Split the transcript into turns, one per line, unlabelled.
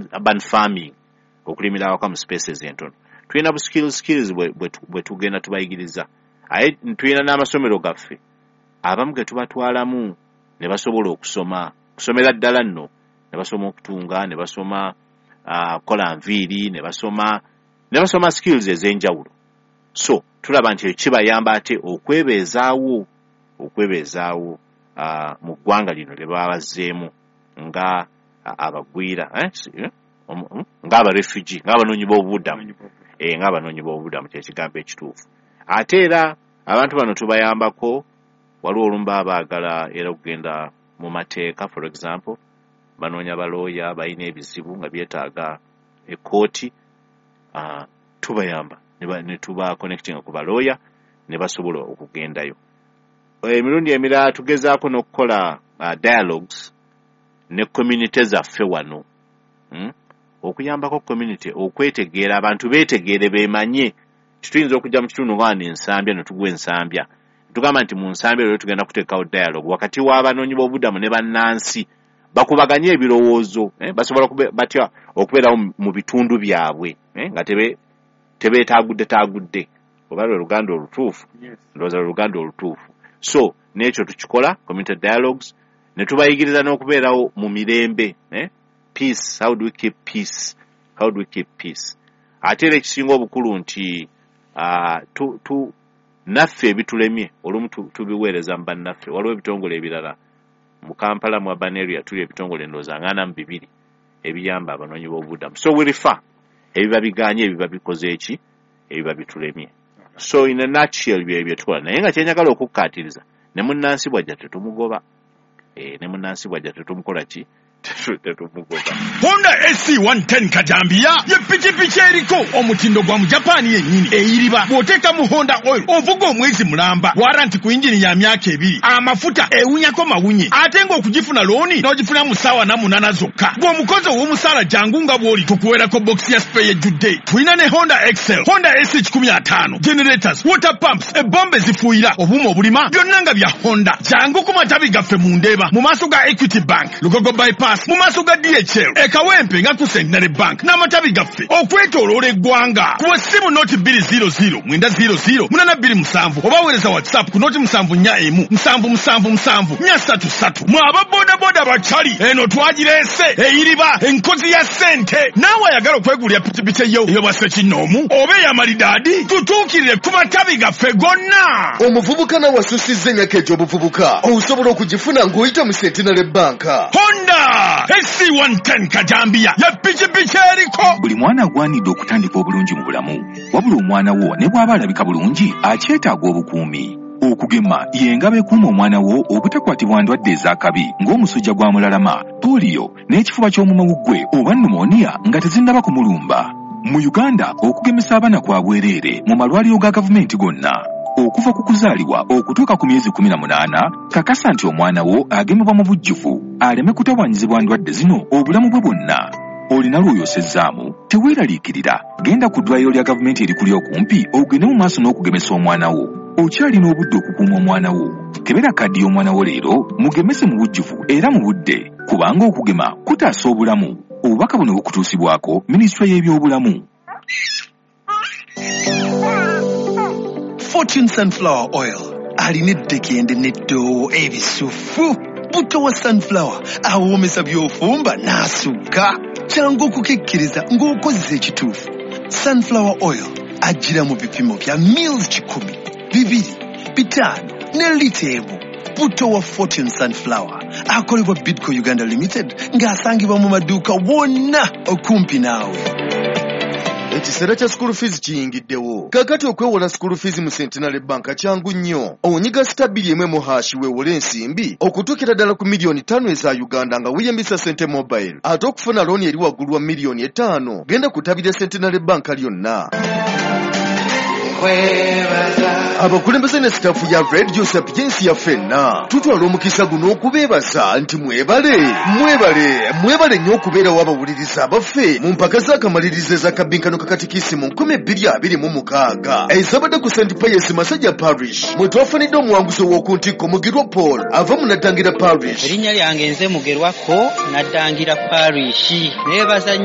urban farming okulimira awaka mu spaces entono tulina bu skills bwe tugenda tubayigiriza aye tulina n'amasomero gaffe abamu ge tubatwalamu ne basobola kusomera ddala nno ne basoma okutunga ne basoma kola nviiri ne basoma skills ez'enjawulo so tulaba nti kibayamba ate okwebeezaawo mu ggwanga lino lye baba bazzeemu nga abagwira ng'aba refugee ng'abanoonyi b'obubudamu kyekigambo ekituufu ate era abantu bano tubayambako waliwo olumu baagala era okugenda mu mateeka for example banoonya balooya balina ebizibu nga byetaaga ekooti tubayamba ne tuba connecting ku balooya ne basobola okugendayo emirundi emirala tugezaako n'okukola dialogues ne community zaffe wano okuyambako community okwetegeera abantu beetegeere beemanye tuyinza okujja mu kitundu nga ensambya ne tugwa ensambya tugamba nti mu nsambya lero tugenda kuteekawo dialogue wakati w'abanoonyi b'obubudamu ne bannansi bakubaganye ebirowoozo basobola batya okubeerawo mu bitundu byabwe nga tebeetaagudde oba lwe luganda olutuufu ndowooza lwe luganda olutuufu so n'ekyo tukikola community dialogues ne tubayigiriza n'okubeerawo mu mirembe peace how do we keep peace ate era ekisinga obukulu nti naffe ebitulemye olumu tubiweereza mu bannaffe waliwo ebitongole ebirala mu Kampala mu urban area tuli ebitongole ndowooza 42 ebiyamba abanoonyi b'obubudamu so we refer ebiba biganye ebiba bikoze eki ebiba bitulemye so in a nutshell bye tukola naye nga kyenyagala okukkaatiriza ne munnansi bwajja tetumugoba ne munnansi bwajja tetumukola ki tetumugoba
Honda SC110 Kajambia ye pikipiki eriko omutindo gwa mu Japan yennyini eyiriba bw'oteeka mu Honda oil ovuga omwezi mulamba waranti ku injini ya myaka 2 amafuta ewunyako mawunye ate ng'okugifuna looni n'ogifuna mu ssaawa 8 zokka gw'omukozi ow'omusaala jangu nga bw'oli tukuweerako box ya spray ejjudde tulina ne Honda Excel Honda S15 generators water pumps ebbombe zifuuyira obuuma obulima byonna nga bya Honda jangu ku matabi gaffe mu Ndeeba mu maaso ga Equity Bank Lugogo bypass mu maaso ga DHL ekawempe nga ku Centenary Bank n'amatabi gaffe okwetooloola eggwanga ku ssimu noti 200 900 827 oba weereza WhatsApp ku noti 741 777 433 mu ababoodaboda bakyali eno twagireese eyiriba enkozi ya ssente naawe ayagala okwegulira pikipiki eyo bwasse kinoomu oba ey'amalidaadi tutuukirire ku matabi gaffe gonna
omuvubuka nawe asusizza emyaka egy'obuvubuka osobola okugifuna ng'oyita mu Centenary Bank
Honda SC110 Kajambia ya pikipiki eriko
buli mwana agwanidde okutandika obulungi mu bulamu wabula omwana wo ne bw'aba alabika bulungi akyetaaga obukuumi okugema y'engabo ekuuma omwana wo obutakwatibwa ndwadde ez'akabi ng'omusujja gwa mulalama poliyo n'ekifuba ky'omumawuggwe oba pneumonia nga tezinnaba kumulumba mu Uganda okugemesa abaana kwa bwereere mu malwaliro ga gavumenti gonna okuva ku kuzaalibwa okutuuka ku myezi 18 kakasa nti omwana wo agemebwa mu bujjuvu aleme kutawaanyizibwa ndwadde zino obulamu bwe bwonna olina lw'oyosezzaamu teweeraliikirira genda ku ddwaliro lya gavumenti erikuli okumpi ogende mu maaso n'okugemesa omwana wo okyalina obudde okukuuma omwana wo kebera kaddi y'omwana wo leero mugemese mu bujjuvu era mu budde kubanga okugema kutaasa obulamu obubaka buno bukutuusibwako minisitule y'ebyobulamu
Fortune Sunflower Oil alina eddekende n'eddoowo ebisufu buto wa sunflower awoomesa by'ofumba n'asukka kyangu okukikkiriza ng'okozesa ekituufu Sunflower Oil ajjira mu bipimo bya mils 10 2 5 ne lita emu buto wa Fortune Sunflower akolebwa Bidco Uganda Limited ng'asangibwa mu maduuka wonna okumpi naawe
ekiseera kya school fees kiyingiddewo kakati okwewola school fees mu Centenary Bank kyangu nnyo onyiga *1 weewole ensimbi okutuukira ddala ku miliyoni 5 eza Uganda nga weeyambisa Sente Mobile ate okufuna looni eri waggulu wa miliyoni 5 genda kutabira Centenary Bank lyonna abakulembeze ne sitaafu ya Radio Sapiensi ya ffenna tutwala omukisa guno okubeebaza nti mwebale nnyo okubeerawo abawuliriza abaffe mu mpaka z'akamalirizo ez'akabinkano kakatikisi mu 2026 ezabadde ku St. Pius Masajja Parish mwe twafunidde omuwanguzi w'okuntikko Mugirwa Paul ava mu Naddangira Parish.
Erinnya lyange nze Mugerwako Naddangira Parish. Neebaza